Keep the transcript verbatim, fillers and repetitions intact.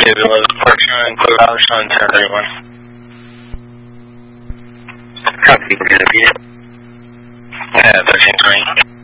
David Lowe's Park showing code hour showing ten thirty-one. Copy, we're going to be it. Yeah, thirteen twenty.